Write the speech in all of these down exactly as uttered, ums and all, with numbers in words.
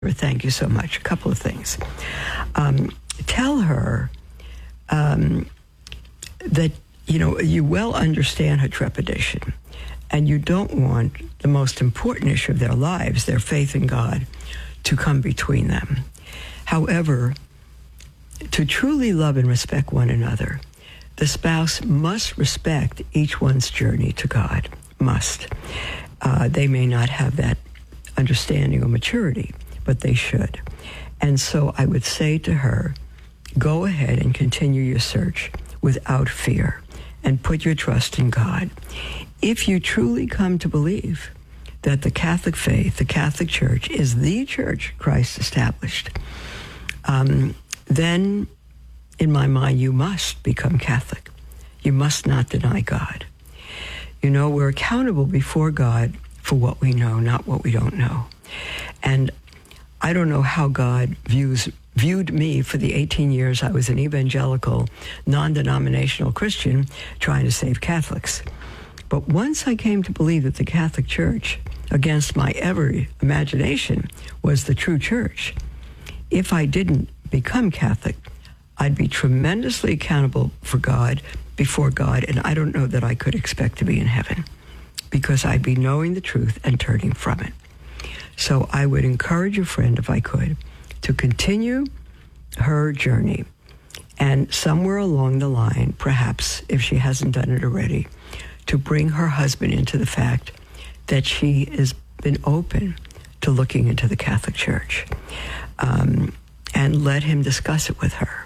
Thank you so much. A couple of things. Um, tell her um, that, you know, you well understand her trepidation, and you don't want the most important issue of their lives, their faith in God, to come between them. However, to truly love and respect one another, the spouse must respect each one's journey to God. Must. Uh, they may not have that understanding or maturity, but they should. And so I would say to her, go ahead and continue your search without fear and put your trust in God. If you truly come to believe that the Catholic faith, the Catholic Church, is the church Christ established, um, then in my mind, you must become Catholic. You must not deny God. You know, we're accountable before God for what we know, not what we don't know. And I don't know how God views viewed me for the eighteen years I was an evangelical, non-denominational Christian trying to save Catholics. But once I came to believe that the Catholic Church, against my every imagination, was the true church, if I didn't become Catholic, I'd be tremendously accountable for God, before God, and I don't know that I could expect to be in heaven, because I'd be knowing the truth and turning from it. So I would encourage a friend, if I could, to continue her journey, and somewhere along the line, perhaps if she hasn't done it already, to bring her husband into the fact that she has been open to looking into the Catholic Church, um, and let him discuss it with her.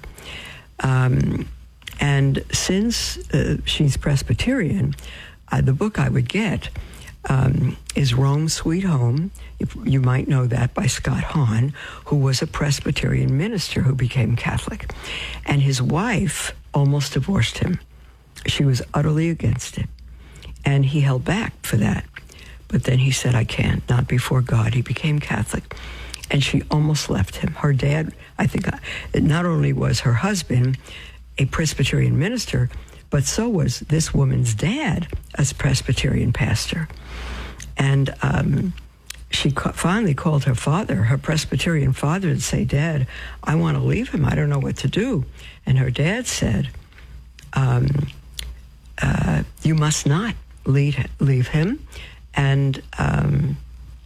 Um, and since uh, she's Presbyterian, uh, the book I would get Um, is Rome Sweet Home. You might know that, by Scott Hahn, who was a Presbyterian minister who became Catholic. And his wife almost divorced him. She was utterly against it. And he held back for that. But then he said, I can't, not before God. He became Catholic. And she almost left him. Her dad, I think, not only was her husband a Presbyterian minister, but so was this woman's dad, as Presbyterian pastor. And um, she ca- finally called her father, her Presbyterian father, and say, Dad, I want to leave him. I don't know what to do. And her dad said, um, uh, you must not leave, leave him. And um,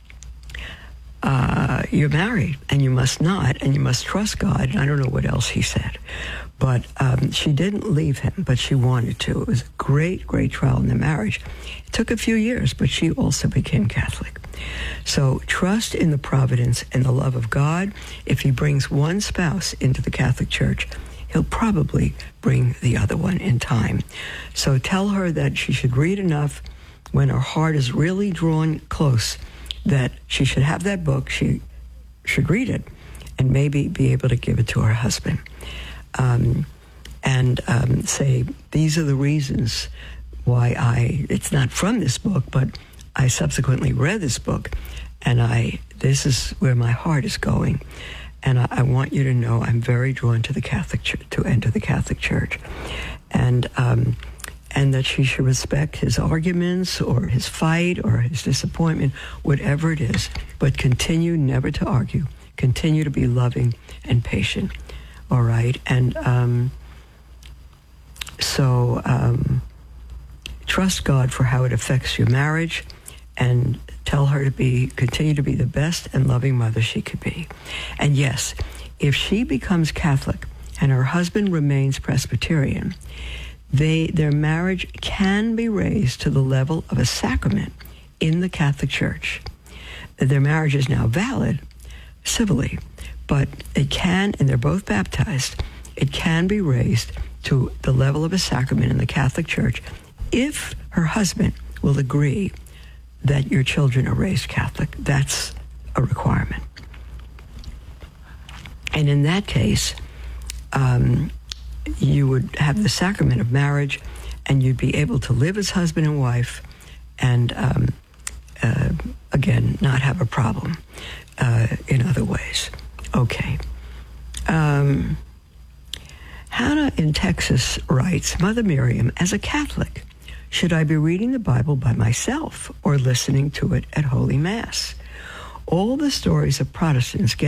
uh, you're married, and you must not, and you must trust God. And I don't know what else he said. But um, she didn't leave him, but she wanted to. It was a great, great trial in the marriage. It took a few years, but she also became Catholic. So trust in the providence and the love of God. If he brings one spouse into the Catholic Church, he'll probably bring the other one in time. So tell her that she should read enough when her heart is really drawn close, that she should have that book, she should read it, and maybe be able to give it to her husband. Um, and um, say, these are the reasons why I, it's not from this book, but I subsequently read this book, and I, this is where my heart is going. And I, I want you to know I'm very drawn to the Catholic Church, to enter the Catholic Church. And, um, and that she should respect his arguments or his fight or his disappointment, whatever it is, but continue never to argue, continue to be loving and patient. All right, and um, so um, trust God for how it affects your marriage, and tell her to be continue to be the best and loving mother she could be. And yes, if she becomes Catholic and her husband remains Presbyterian, they their marriage can be raised to the level of a sacrament in the Catholic Church. Their marriage is now valid civilly, but it can, and they're both baptized, it can be raised to the level of a sacrament in the Catholic Church if her husband will agree that your children are raised Catholic. That's a requirement. And in that case, um, you would have the sacrament of marriage, and you'd be able to live as husband and wife, and um, uh, again, not have a problem uh, in other ways. Okay. Um, Hannah in Texas writes, Mother Miriam, as a Catholic, should I be reading the Bible by myself or listening to it at Holy Mass? all the stories of Protestants